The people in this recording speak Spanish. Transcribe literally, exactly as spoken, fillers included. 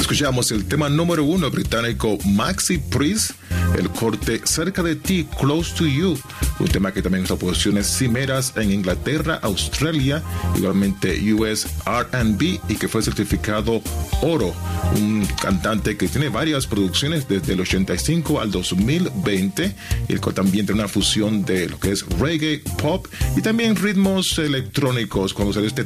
Escuchamos el tema número uno británico Maxi Priest, el corte Cerca de ti, Close to You, un tema que también hizo posiciones cimeras en Inglaterra, Australia, igualmente U S R and B, y que fue certificado oro. Un cantante que tiene varias producciones desde el ochenta y cinco al dos mil veinte, y el cual también tiene una fusión de lo que es reggae, pop y también ritmos electrónicos. Cuando salió este